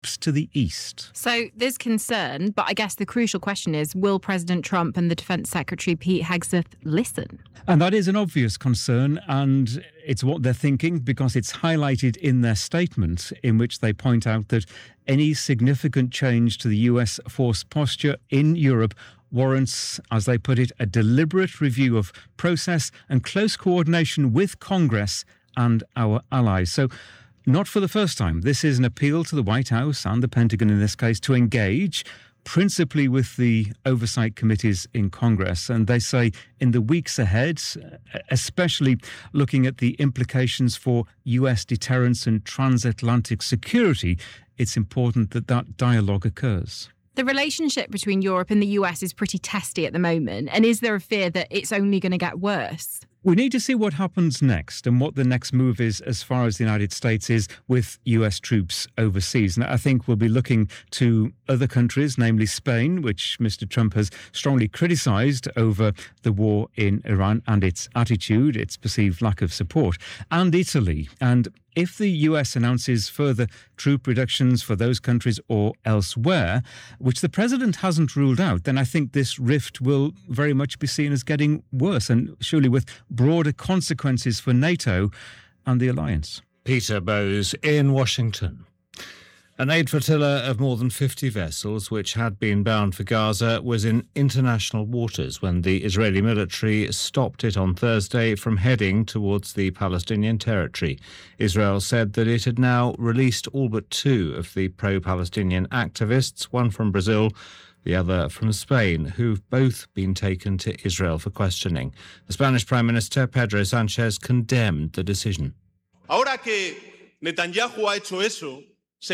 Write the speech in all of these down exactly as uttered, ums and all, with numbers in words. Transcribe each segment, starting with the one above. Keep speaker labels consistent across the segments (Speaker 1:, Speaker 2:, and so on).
Speaker 1: troops to the east.
Speaker 2: So there's concern, but I guess the crucial question is, will President Trump and the Defence Secretary Pete Hegseth listen?
Speaker 1: And that is an obvious concern, and it's what they're thinking because it's highlighted in their statement in which they point out that any significant change to the U S force posture in Europe warrants, as they put it, a deliberate review of process and close coordination with Congress and our allies. So not for the first time. This is an appeal to the White House and the Pentagon in this case to engage principally with the oversight committees in Congress. And they say in the weeks ahead, especially looking at the implications for U S deterrence and transatlantic security, it's important that that dialogue occurs.
Speaker 2: The relationship between Europe and the U S is pretty testy at the moment. And is there a fear that it's only going to get worse?
Speaker 1: We need to see what happens next and what the next move is as far as the United States is with U S troops overseas. And I think we'll be looking to other countries, namely Spain, which Mister Trump has strongly criticised over the war in Iran and its attitude, its perceived lack of support, and Italy. And if the U S announces further troop reductions for those countries or elsewhere, which the president hasn't ruled out, then I think this rift will very much be seen as getting worse and surely with broader consequences for NATO and the alliance.
Speaker 3: Peter Bowes in Washington. An aid flotilla of more than fifty vessels, which had been bound for Gaza, was in international waters when the Israeli military stopped it on Thursday from heading towards the Palestinian territory. Israel said that it had now released all but two of the pro-Palestinian activists, one from Brazil, the other from Spain, who've both been taken to Israel for questioning. The Spanish Prime Minister, Pedro Sanchez, condemned the decision.
Speaker 4: Ahora que Netanyahu ha hecho eso,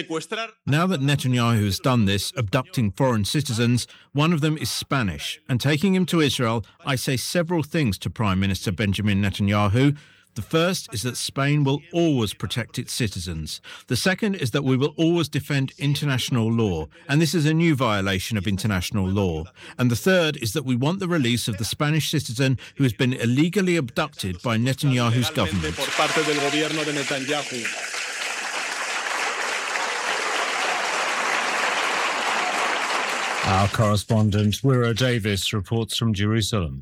Speaker 5: Now that Netanyahu has done this, abducting foreign citizens, one of them is Spanish, and taking him to Israel, I say several things to Prime Minister Benjamin Netanyahu. The first is that Spain will always protect its citizens. The second is that we will always defend international law, and this is a new violation of international law. And the third is that we want the release of the Spanish citizen who has been illegally abducted by Netanyahu's government.
Speaker 3: Our correspondent, Wira Davis, reports from Jerusalem.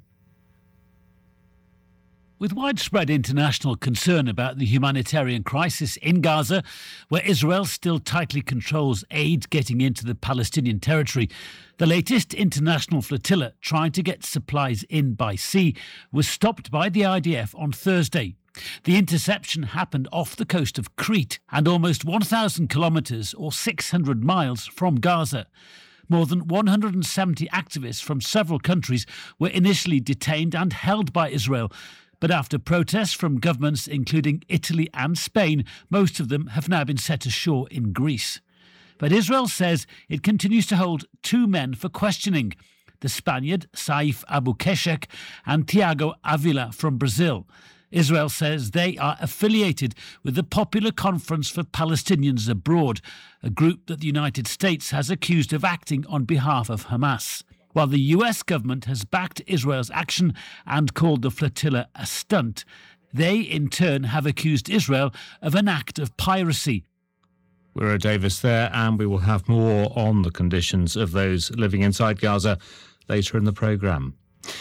Speaker 6: With widespread international concern about the humanitarian crisis in Gaza, where Israel still tightly controls aid getting into the Palestinian territory, the latest international flotilla trying to get supplies in by sea was stopped by the I D F on Thursday. The interception happened off the coast of Crete and almost one thousand kilometres or six hundred miles from Gaza. More than one hundred seventy activists from several countries were initially detained and held by Israel. But after protests from governments including Italy and Spain, most of them have now been set ashore in Greece. But Israel says it continues to hold two men for questioning, the Spaniard Saif Abu Keshek and Tiago Avila from Brazil. Israel says they are affiliated with the Popular Conference for Palestinians Abroad, a group that the United States has accused of acting on behalf of Hamas. While the U S government has backed Israel's action and called the flotilla a stunt, they in turn have accused Israel of an act of piracy.
Speaker 3: Wira Davis there, and we will have more on the conditions of those living inside Gaza later in the programme.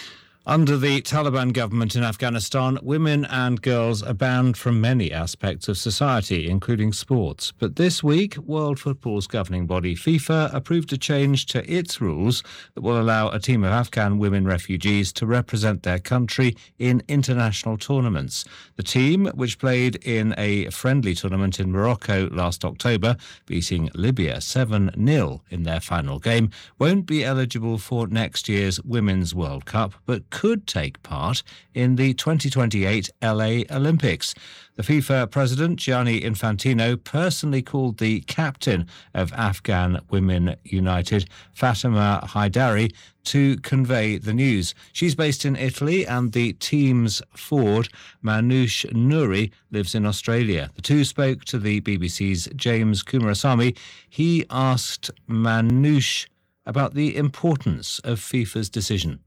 Speaker 3: Under the Taliban government in Afghanistan, women and girls are banned from many aspects of society, including sports. But this week, World Football's governing body, FIFA, approved a change to its rules that will allow a team of Afghan women refugees to represent their country in international tournaments. The team, which played in a friendly tournament in Morocco last October, beating Libya seven nil in their final game, won't be eligible for next year's Women's World Cup, but could take part in the twenty twenty-eight L A Olympics. The FIFA president, Gianni Infantino, personally called the captain of Afghan Women United, Fatima Haidari, to convey the news. She's based in Italy and the team's forward, Manoush Nouri, lives in Australia. The two spoke to the B B C's James Kumarasamy. He asked Manoush about the importance of FIFA's decision.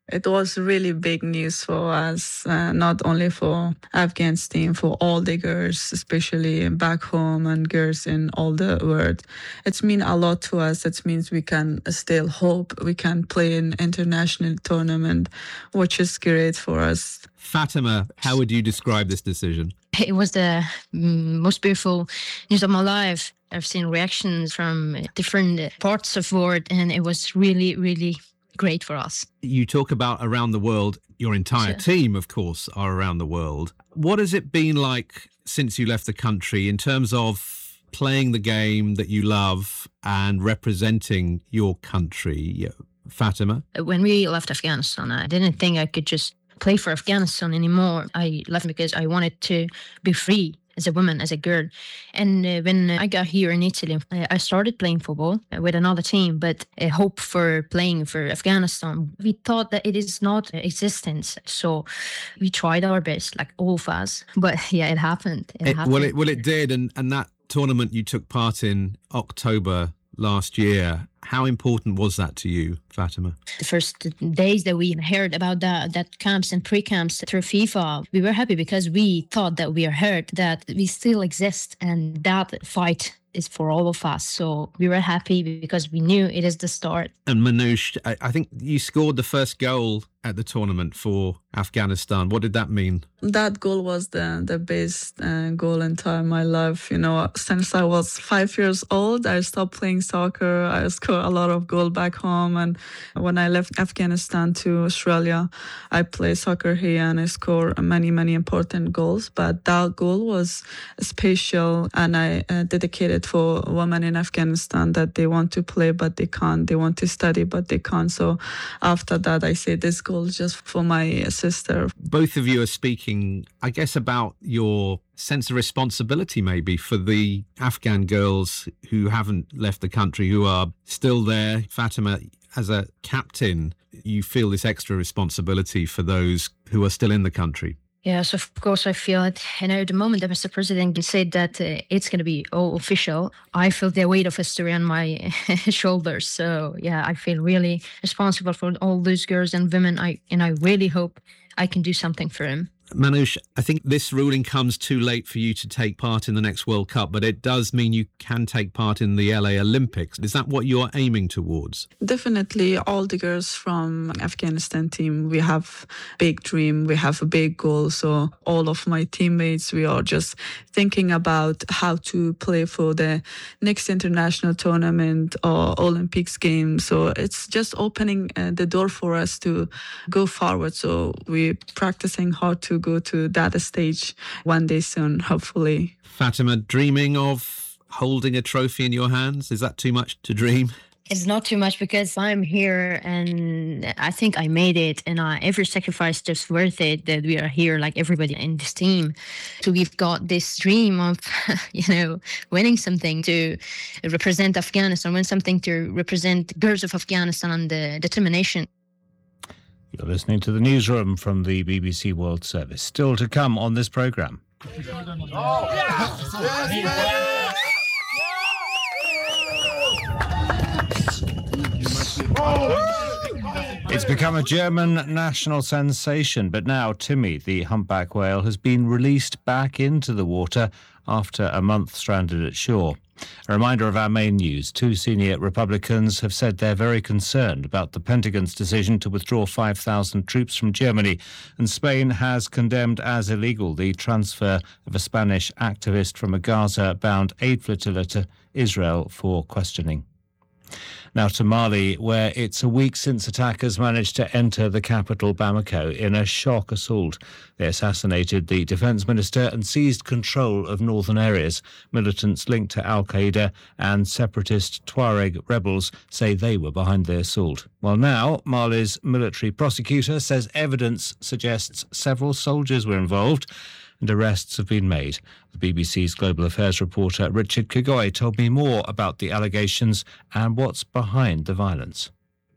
Speaker 7: It was really big news for us, uh, not only for Afghanistan, for all the girls, especially back home and girls in all the world. It means a lot to us. It means we can still hope we can play in international tournament, which is great for us.
Speaker 8: Fatima, how would you describe this decision?
Speaker 9: It was the most beautiful news of my life. I've seen reactions from different parts of the world, and it was really, really great for us.
Speaker 8: You talk about around the world. Your entire
Speaker 9: Sure.
Speaker 8: team, of course, are around the world. What has it been like since you left the country in terms of playing the game that you love and representing your country? Fatima?
Speaker 9: When we left Afghanistan, I didn't think I could just play for Afghanistan anymore. I left because I wanted to be free as a woman, as a girl. And uh, when I got here in Italy, I started playing football with another team, but a hope for playing for Afghanistan, we thought that it is not existent. So we tried our best, like all of us. But yeah, it happened. It
Speaker 8: It,
Speaker 9: happened.
Speaker 8: well, it, well, it did. And, and that tournament you took part in October last year, how important was that to you, Fatima?
Speaker 9: The first days that we heard about that, that camps and pre-camps through FIFA, we were happy because we thought that we are heard, that we still exist, and that fight is for all of us. So we were happy because we knew it is the start.
Speaker 8: And Manoush, I, I think you scored the first goal at the tournament for Afghanistan. What did that mean?
Speaker 7: That goal was the, the best uh, goal in time my life. You know, since I was five years old, I stopped playing soccer. I scored a lot of goals back home. And when I left Afghanistan to Australia, I played soccer here and I scored many, many important goals. But that goal was special, and I uh, dedicated for women in Afghanistan that they want to play, but they can't. They want to study, but they can't. So after that, I say this goal is just for my sister.
Speaker 8: Both of you are speaking, I guess, about your sense of responsibility maybe for the Afghan girls who haven't left the country, who are still there. Fatima, as a captain, you feel this extra responsibility for those who are still in the country.
Speaker 9: Yes, of course I feel it. You know, the moment that Mister President said that uh, it's going to be all official, I feel the weight of history on my shoulders. So yeah, I feel really responsible for all those girls and women. I and I really hope I can do something for them.
Speaker 8: Manoush, I think this ruling comes too late for you to take part in the next World Cup, but it does mean you can take part in the L A Olympics. Is that what you're aiming towards?
Speaker 7: Definitely, all the girls from Afghanistan team, we have big dream, we have a big goal. So all of my teammates, we are just thinking about how to play for the next international tournament or Olympics game. So it's just opening uh, the door for us to go forward. So we're practicing hard to go to that stage one day soon, hopefully.
Speaker 8: Fatima, dreaming of holding a trophy in your hands? Is that too much to dream?
Speaker 9: It's not too much because I'm here and I think I made it, and I, every sacrifice is worth it that we are here, like everybody in this team. So we've got this dream of, you know, winning something to represent Afghanistan, win something to represent girls of Afghanistan and the determination.
Speaker 3: You're listening to the newsroom from the B B C World Service. Still to come on this programme. It's become a German national sensation, but now Timmy, the humpback whale, has been released back into the water after a month stranded at shore. A reminder of our main news. Two senior Republicans have said they're very concerned about the Pentagon's decision to withdraw five thousand troops from Germany, and Spain has condemned as illegal the transfer of a Spanish activist from a Gaza-bound aid flotilla to Israel for questioning. Now to Mali, where it's a week since attackers managed to enter the capital Bamako in a shock assault. They assassinated the defence minister and seized control of northern areas. Militants linked to al-Qaeda and separatist Tuareg rebels say they were behind the assault. Well, now Mali's military prosecutor says evidence suggests several soldiers were involved and arrests have been made. The B B C's Global Affairs reporter Richard Kagoy told me more about the allegations and what's behind the violence.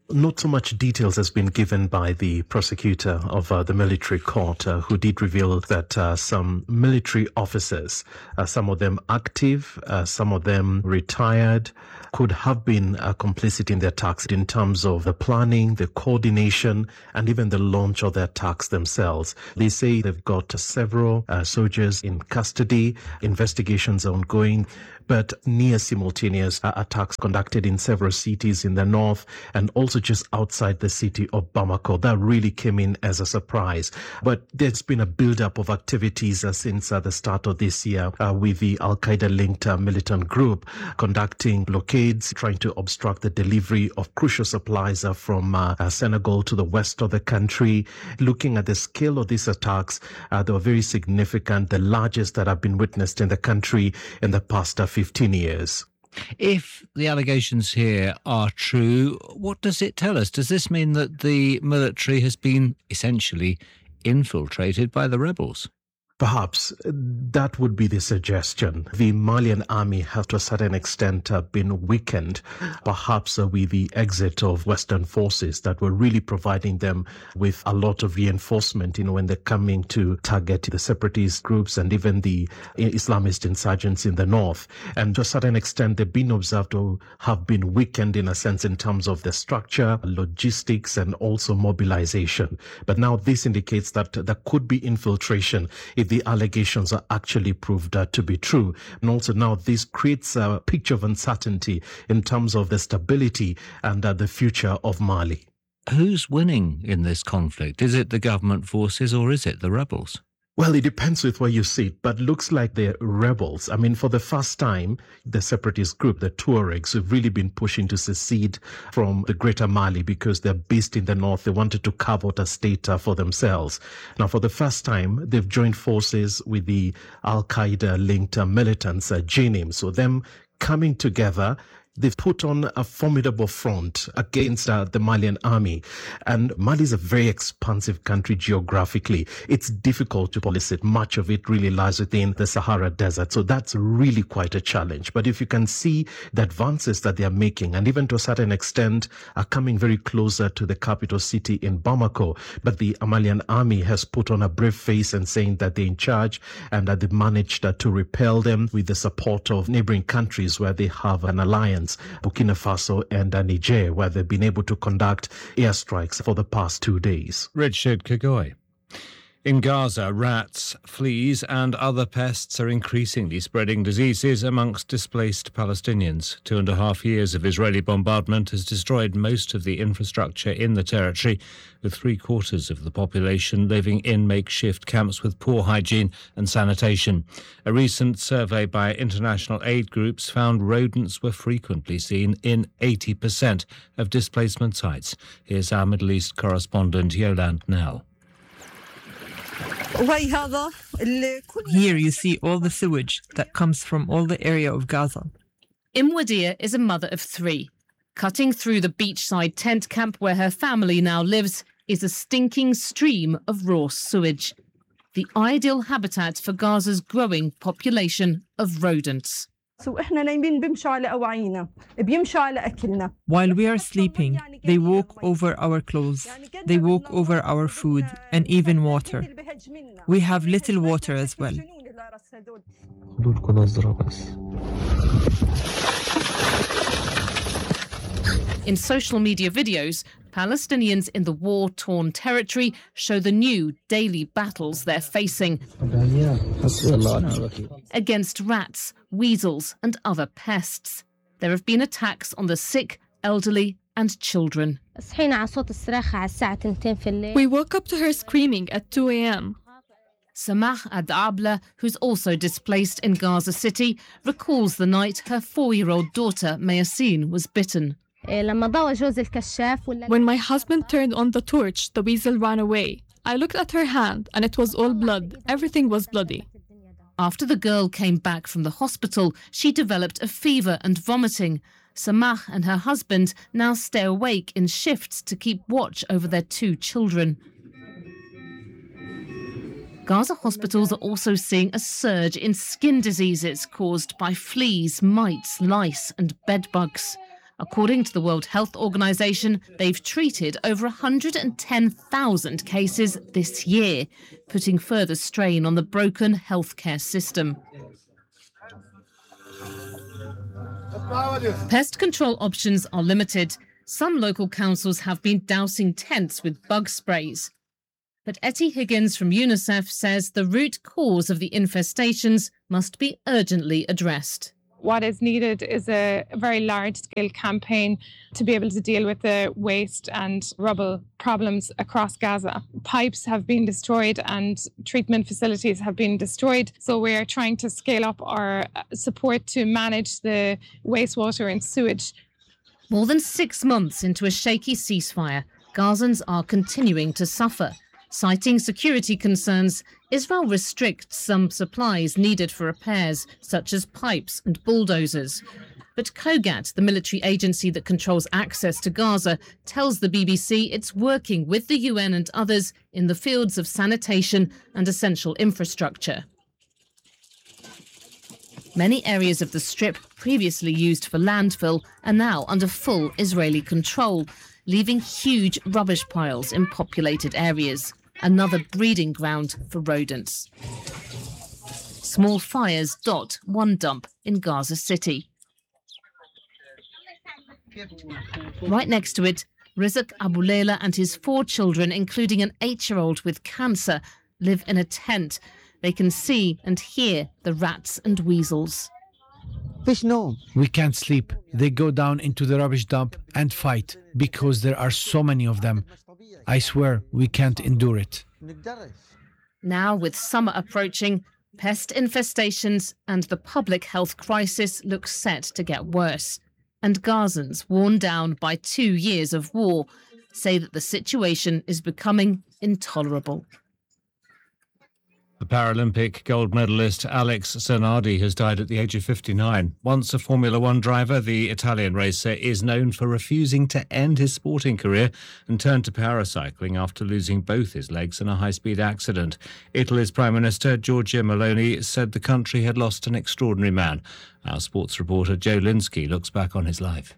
Speaker 10: Not so much details has been given by the prosecutor of uh, the military court, uh, who did reveal that uh, some military officers, uh, some of them active, uh, some of them retired, could have been uh, complicit in the attacks in terms of the planning, the coordination, and even the launch of the attacks themselves. They say they've got several uh, soldiers in custody, investigations are ongoing, but near simultaneous uh, attacks conducted in several cities in the north and also just outside the city of Bamako. That really came in as a surprise. But there's been a build-up of activities uh, since uh, the start of this year uh, with the Al-Qaeda-linked uh, militant group conducting blockades, trying to obstruct the delivery of crucial supplies uh, from uh, uh, Senegal to the west of the country. Looking at the scale of these attacks, uh, they were very significant, the largest that have been witnessed in the country in the past uh, fifteen years.
Speaker 3: If the allegations here are true, what does it tell us? Does this mean that the military has been essentially infiltrated by the rebels?
Speaker 10: Perhaps that would be the suggestion. The Malian army has to a certain extent uh, been weakened, perhaps uh, with the exit of Western forces that were really providing them with a lot of reinforcement, you know, when they're coming to target the separatist groups and even the Islamist insurgents in the north. And to a certain extent, they've been observed to have been weakened in a sense in terms of the structure, logistics, and also mobilization. But now this indicates that there could be infiltration if the allegations are actually proved uh, to be true. And also now this creates a picture of uncertainty in terms of the stability and uh, the future of Mali.
Speaker 3: Who's winning in this conflict? Is it the government forces or is it the rebels?
Speaker 10: Well, it depends with where you see it, but looks like the rebels. I mean, for the first time, the separatist group, the Tuaregs, have really been pushing to secede from the greater Mali because they're based in the north. They wanted to carve out a state uh, for themselves. Now, for the first time, they've joined forces with the Al-Qaeda-linked uh, militants, uh, J N I M. So them coming together, they've put on a formidable front against uh, the Malian army. And Mali is a very expansive country geographically. It's difficult to police it. Much of it really lies within the Sahara Desert. So that's really quite a challenge. But if you can see the advances that they are making, and even to a certain extent are coming very closer to the capital city in Bamako, but the Malian army has put on a brave face and saying that they're in charge and that they've managed uh, to repel them with the support of neighboring countries where they have an alliance, Burkina Faso and Niger, where they've been able to conduct airstrikes for the past two days.
Speaker 3: Richard Kagoy. In Gaza, rats, fleas and other pests are increasingly spreading diseases amongst displaced Palestinians. Two and a half years of Israeli bombardment has destroyed most of the infrastructure in the territory, with three quarters of the population living in makeshift camps with poor hygiene and sanitation. A recent survey by international aid groups found rodents were frequently seen in eighty percent of displacement sites. Here's our Middle East correspondent Yolande Nell.
Speaker 11: Here you see all the sewage that comes from all the area of Gaza.
Speaker 12: Imwadia is a mother of three. Cutting through the beachside tent camp where her family now lives is a stinking stream of raw sewage. The ideal habitat for Gaza's growing population of rodents.
Speaker 11: While we are sleeping, they walk over our clothes, they walk over our food, and even water. We have little water as well.
Speaker 12: In social media videos, Palestinians in the war-torn territory show the new daily battles they're facing against rats, weasels and other pests. There have been attacks on the sick, elderly and children.
Speaker 13: We woke up to her screaming at two a.m.
Speaker 12: Samah Ad-Abla, who's also displaced in Gaza City, recalls the night her four-year-old daughter Mayaseen was bitten.
Speaker 13: When my husband turned on the torch, the weasel ran away. I looked at her hand and it was all blood. Everything was bloody.
Speaker 12: After the girl came back from the hospital, she developed a fever and vomiting. Samah and her husband now stay awake in shifts to keep watch over their two children. Gaza hospitals are also seeing a surge in skin diseases caused by fleas, mites, lice and bedbugs. According to the World Health Organization, they've treated over one hundred ten thousand cases this year, putting further strain on the broken healthcare system. Pest control options are limited. Some local councils have been dousing tents with bug sprays. But Etty Higgins from UNICEF says the root cause of the infestations must be urgently addressed.
Speaker 14: What is needed is a very large-scale campaign to be able to deal with the waste and rubble problems across Gaza. Pipes have been destroyed and treatment facilities have been destroyed. So we are trying to scale up our support to manage the wastewater and sewage.
Speaker 12: More than six months into a shaky ceasefire, Gazans are continuing to suffer. Citing security concerns, Israel restricts some supplies needed for repairs, such as pipes and bulldozers. But COGAT, the military agency that controls access to Gaza, tells the B B C it's working with the U N and others in the fields of sanitation and essential infrastructure. Many areas of the Strip, previously used for landfill, are now under full Israeli control, leaving huge rubbish piles in populated areas, another breeding ground for rodents. Small fires dot one dump in Gaza City. Right next to it, Rizk Abulela and his four children, including an eight-year-old with cancer, live in a tent. They can see and hear the rats and weasels.
Speaker 15: Fish, no. We can't sleep. They go down into the rubbish dump and fight because there are so many of them. I swear we can't endure it.
Speaker 12: Now, with summer approaching, pest infestations and the public health crisis look set to get worse. And Gazans, worn down by two years of war, say that the situation is becoming intolerable.
Speaker 3: The Paralympic gold medalist Alex Zanardi has died at the age of fifty-nine. Once a Formula One driver, the Italian racer is known for refusing to end his sporting career and turn to paracycling after losing both his legs in a high-speed accident. Italy's Prime Minister Giorgia Meloni said the country had lost an extraordinary man. Our sports reporter Joe Linsky looks back on his life.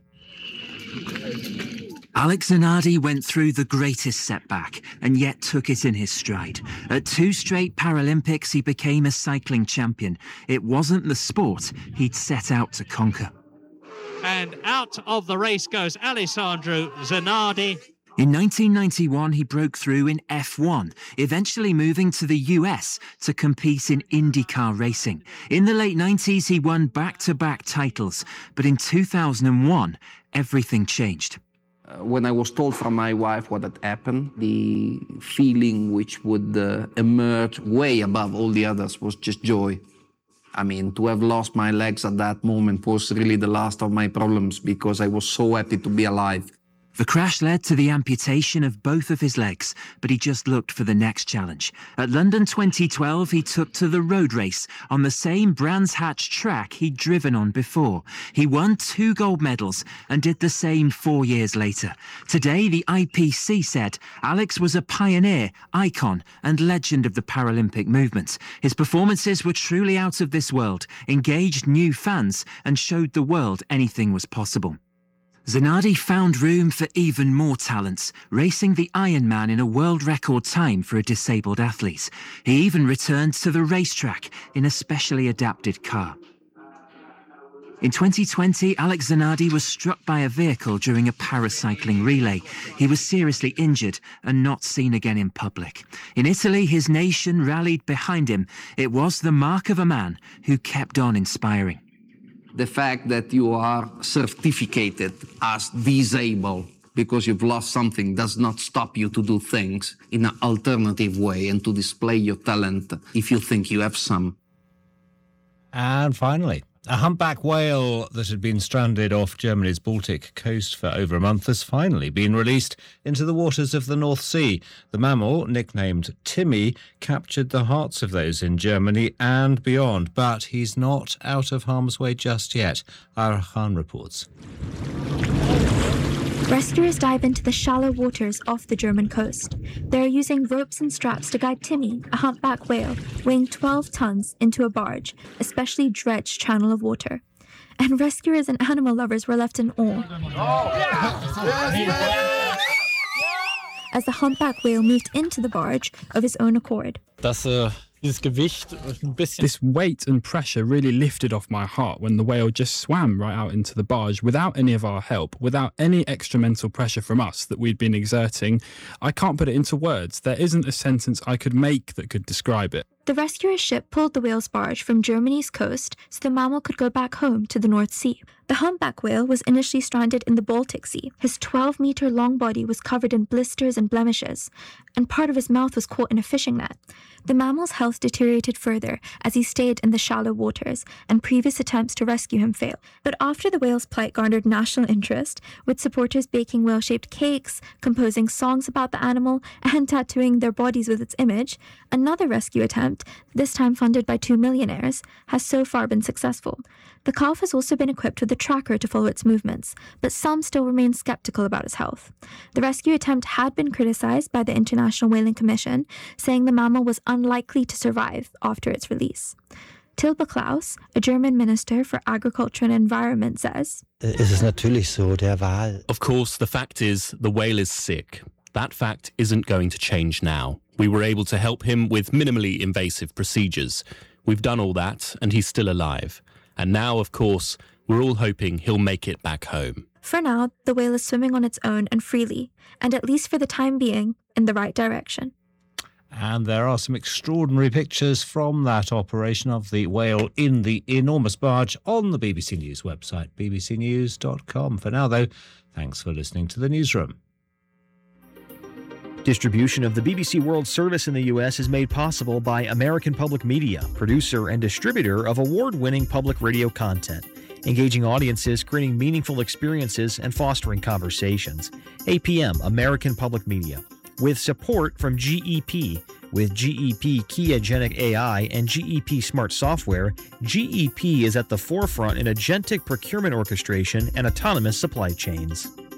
Speaker 16: Alex Zanardi went through the greatest setback and yet took it in his stride. At two straight Paralympics, he became a cycling champion. It wasn't the sport he'd set out to conquer.
Speaker 17: And out of the race goes Alessandro Zanardi.
Speaker 16: In nineteen ninety-one, he broke through in F one, eventually moving to the U S to compete in IndyCar racing. In the late nineties, he won back-to-back titles. But in two thousand one, everything changed.
Speaker 18: When I was told from my wife what had happened, the feeling which would uh, emerge way above all the others was just joy. I mean, to have lost my legs at that moment was really the last of my problems because I was so happy to be alive.
Speaker 16: The crash led to the amputation of both of his legs, but he just looked for the next challenge. At London twenty twelve, he took to the road race on the same Brands Hatch track he'd driven on before. He won two gold medals and did the same four years later. Today, the I P C said Alex was a pioneer, icon and legend of the Paralympic movement. His performances were truly out of this world, engaged new fans and showed the world anything was possible. Zanardi found room for even more talents, racing the Ironman in a world record time for a disabled athlete. He even returned to the racetrack in a specially adapted car. In twenty twenty, Alex Zanardi was struck by a vehicle during a paracycling relay. He was seriously injured and not seen again in public. In Italy, his nation rallied behind him. It was the mark of a man who kept on inspiring.
Speaker 18: The fact that you are certificated as disabled because you've lost something does not stop you to do things in an alternative way and to display your talent if you think you have some.
Speaker 3: And finally, a humpback whale that had been stranded off Germany's Baltic coast for over a month has finally been released into the waters of the North Sea. The mammal, nicknamed Timmy, captured the hearts of those in Germany and beyond, but he's not out of harm's way just yet. Ira Khan reports.
Speaker 19: Rescuers dive into the shallow waters off the German coast. They're using ropes and straps to guide Timmy, a humpback whale weighing twelve tons, into a barge, a specially dredged channel of water. and rescuers and animal lovers were left in awe. As the humpback whale moved into the barge of his own accord.
Speaker 20: This weight and pressure really lifted off my heart when the whale just swam right out into the barge without any of our help, without any extra mental pressure from us that we'd been exerting. I can't put it into words. There isn't a sentence I could make that could describe it.
Speaker 19: The rescuer's ship pulled the whale's barge from Germany's coast so the mammal could go back home to the North Sea. The humpback whale was initially stranded in the Baltic Sea. His twelve-meter-long body was covered in blisters and blemishes, and part of his mouth was caught in a fishing net. The mammal's health deteriorated further as he stayed in the shallow waters, and previous attempts to rescue him failed. But after the whale's plight garnered national interest, with supporters baking whale-shaped cakes, composing songs about the animal, and tattooing their bodies with its image, another rescue attempt, this time funded by two millionaires, has so far been successful. The calf has also been equipped with a tracker to follow its movements, but some still remain skeptical about its health. The rescue attempt had been criticized by the International Whaling Commission, saying the mammal was unlikely to survive after its release. Tilbe Klaus, a German minister for agriculture and environment, says,
Speaker 21: Of course, the fact is the whale is sick. That fact isn't going to change now. We were able to help him with minimally invasive procedures. We've done all that, and he's still alive. And now, of course, we're all hoping he'll make it back home.
Speaker 19: For now, the whale is swimming on its own and freely, and at least for the time being, in the right direction.
Speaker 3: And there are some extraordinary pictures from that operation of the whale in the enormous barge on the B B C News website, b b c news dot com. For now, though, thanks for listening to the newsroom.
Speaker 22: Distribution of the B B C World Service in the U S is made possible by American Public Media, producer and distributor of award-winning public radio content, engaging audiences, creating meaningful experiences, and fostering conversations. A P M, American Public Media, with support from G E P. With G E P Key Agentic A I and G E P Smart Software, G E P is at the forefront in agentic procurement orchestration and autonomous supply chains.